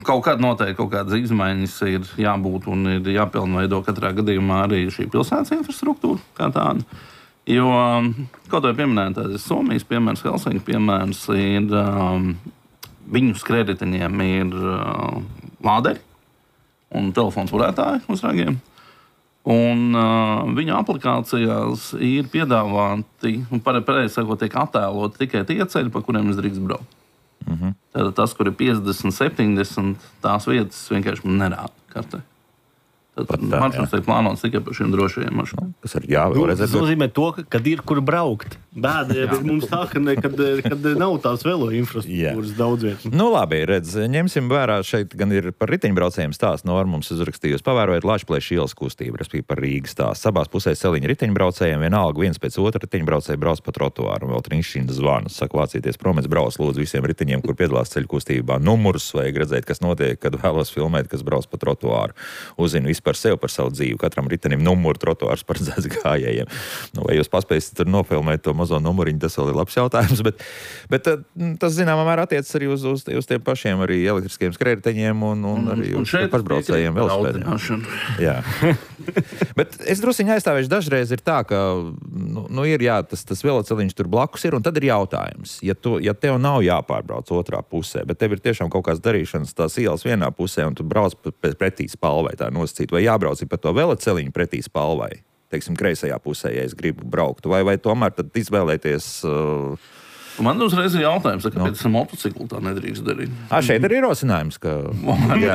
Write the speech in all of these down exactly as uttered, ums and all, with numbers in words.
Kaut kāda noteikti, kaut kādas izmaiņas ir jābūt un ir jāpilnveido katrā gadījumā arī šī pilsētas infrastruktūra kā tāda. Jo, kaut vai pieminēt, tas Somijas piemērs, Helsinki piemērs, ir um, viņu skrējriteņiem ir uh, lāderi un telefons turētāji uz ragiem. Un uh, viņu aplikācijās ir piedāvāti, un pareizi sakot, tiek attēloti tikai tie ceļi, pa kuriem es drīkst braukt. Mm-hmm. Tātad tas, kur ir piecdesmit, septiņdesmit, tās vietas vienkārši man nerāda kartē. Tad maršruts tiek plānots tikai par šiem drošajiem maršrutiem. Tas ir jāvēl redzēt. Tas nozīmē to, ka, kad ir kur braukt. Bēda mums tā, ka, ne, kad, kad nav tās velo infrastruktūras daudz vietas. Nu labi, redz, ņemsim vērā šeit gan ir par riteņbraucējiem stāsts. Norma mums uzrakstījusi, pavērojiet Lačplēša ielas kustību, respektīvi par Rīgas stāstu. Abās pusēs celiņi riteņbraucējiem, vienalga viens pēc otra riteņbraucēji brauc pa trotuāru un vēl trīšķina zvanu. Saka, vācieties prom, es braucu lūdzu visiem riteņiem, kur piedalās ceļu kustībā. Numurus vajag redzēt, kas notiek, kad vēlos filmēt, kas brauc pa trotuāru. Uzzinu vispār sev par savu dzīvi. Katram ritenim numuru trotuārs paredzēts gājējiem. Nu, vai jūs paspēsiet tur nofilmēt to mazo numuriņu, tas vēl ir labs jautājums, bet, bet tas zināmā mērā attiecas arī uz, uz, uz tiem pašiem arī elektriskiem skrējriteņiem un, un, un arī un uz pašbraucējiem velosipēdiem. Jā. Bet es drusiņi aizstāvēšu, dažreiz ir tā, ka nu, nu ir jā, tas, tas veloceliņš tur blakus ir, un tad ir jautājums. Ja, tu, ja tev nav jāpārbrauc otrā pusē, bet tev ir tiešām kaut kāds darīšanas tās ielas vienā pusē, un tu brauc pretī spalvai, tā nosacīt, vai jābrauc pa to veloceliņu pretī spalvai, teiksim, kreisajā pusē, ja es gribu braukt, vai, vai tomēr tad izvēlēties... Uh... Man uzreiz ir jautājums, kāpēc no. motociklu tā nedrīkst darīt? Ā, šeit ir ierosinājums, ka... jā.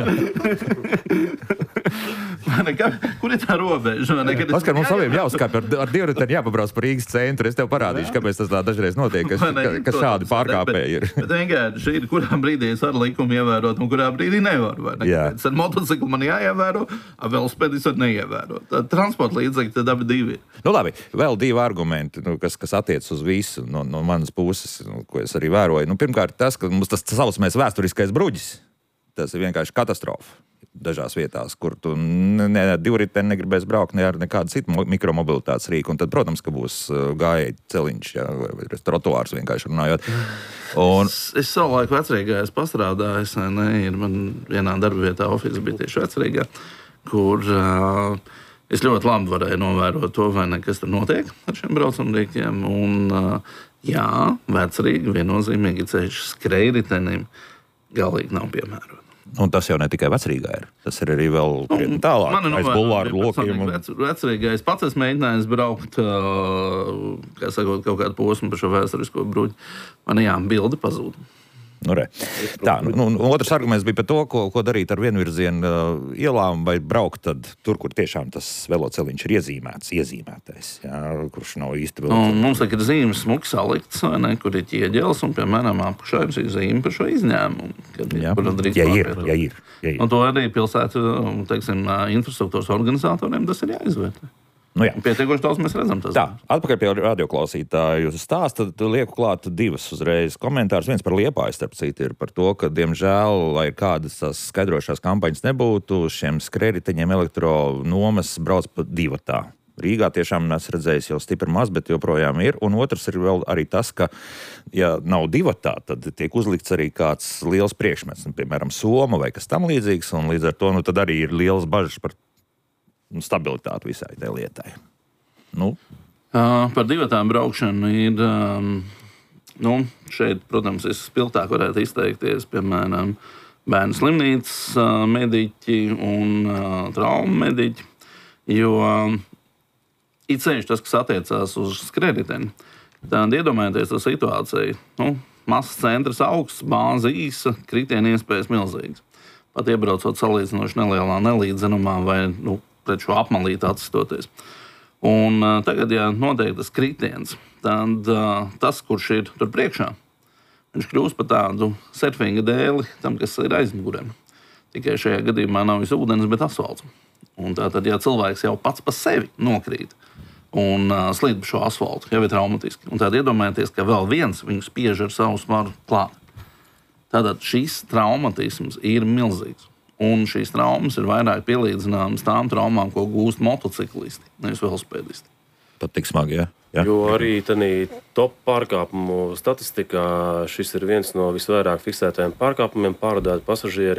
Kur ir tā robeža? Oskar, mums saviem jāuzkāp ar, ar divriteni jāpabrauc par Rīgas centru. Es tev parādīšu, kāpēc tas tā dažreiz notiek, kas, ka, ka šādi pārkāpēji ir. Bet, bet vienkārši ir, kurā brīdī es ar likumu ievērot un kurā brīdī nevaru. Vai ne? Kāpēc ar motociklu man jāievēro, ar velospēdis var neievērot. Tad transporta līdzekļi tad abi divi ir. Nu labi, vēl divi argumenti, nu, kas, kas attiec uz visu no, no manas puses, nu, ko es arī vēroju. Nu, pirmkārt, tas, ka mums tas saucamais vēsturiskais bruģis, tas ir vienkārši katastrofa dažās vietās, kur tu ne, ne divriteni negribēs braukt, ne ar nekādu citu mikromobilitātes rīku. Un tad, protams, ka būs gājēji celiņš, jā, vai trotuārs vienkārši runājot. Un... Es, es savu laiku vecrīgā es pastrādāju, ne, ir man vienā darba vietā ofisa bija tieši vecrīgā, kur uh, es ļoti labi varēju novērot to, vai ne, kas tur notiek ar šiem braucamrīkiem. Un, uh, jā, vecrīgi viennozīmīgi ceļš skrējritenim galīgi nav piemērot. Un tas jau ne tikai vecrīgā ir. Tas ir arī vēl krietni tālāk, aiz bulvāru lokiem. Un... Vecrīgā es pats esmu mēģinājis braukt, uh, kā sakot, kaut kādu posmu par šo vēsturisko bruģi. Man jā, bildi pazūd. Nu, re. Tā, nu, otrs arguments bija par to, ko, ko darīt ar vienvirzienu uh, ielām, vai braukt tad tur, kur tiešām tas veloceliņš ir iezīmēts, iezīmētais, jā, kurš nav īsti veloceliņš. Nu, mums ir zīmes smuki salikts, vai ne, kur ir ķieģelis, un, piemēram, apakšā ir zīme par šo izņēmumu. Kad, jā, ja ir, ja ir, ja ir. Un to arī pilsētu, teiksim, infrastruktūras organizatoriem tas ir jāizvērtē. Nu, jā. Pietiekoši daudz mēs redzam tas. Tā, atpakaļ pie radioklausītāju stāsta, lieku klāt divas uzreiz komentārus. Viens par Liepāju, starp citu, ir par to, ka, diemžēl, lai kādas tās skaidrošās kampaņas nebūtu, šiem skrējriteņiem elektronomas brauc pa divatā. Rīgā tiešām es redzējis jau stipri maz, bet joprojām ir. Un otrs ir vēl arī tas, ka, ja nav divatā, tad tiek uzlikts arī kāds liels priekšmets, nu, piemēram, soma vai kas tam līdzīgs, un līdz ar to nu, tad arī ir liels bažas par stabilitāti visai tai lietai. Nu? Uh, par divatām braukšanu ir, um, nu, šeit, protams, es spilgtāk varētu izteikties, piemēram, bērnu slimnīcas uh, mediķi un uh, traumu mediķi, jo uh, it ceļš tas, kas attiecās uz skrējriteni, tad iedomājieties tā situācija, nu, masas centrs augsts, bāze īsa, kritiena iespējas milzīgas. Pat iebraucot salīdzinoši nelielā nelīdzenumā vai, nu, pret šo apmalīti atsistoties. Un uh, tagad, ja notiek tas kritiens, tad uh, tas, kurš ir tur priekšā, viņš kļūst par tādu surfinga dēli tam, kas ir aizmugurē. Tikai šajā gadījumā nav viss ūdens, bet asfalts. Un tātad, ja cilvēks jau pats pa sevi nokrīt un uh, slīd pa šo asfaltu, jau ir traumatiski. Un tad iedomājieties, ka vēl viens viņu spiež ar savu svaru klāt. Tātad šis traumatisms ir milzīgs. Un šīs traumas ir vairāk pielīdzināmas tām traumām, ko gūst motociklisti, nevis velospēdisti. Pat tik smagi, jā? Ja? Jo arī tādā top pārkāpumu statistikā šis ir viens no visvairāk fiksētajiem pārkāpumiem, pārvadāti pasažieri.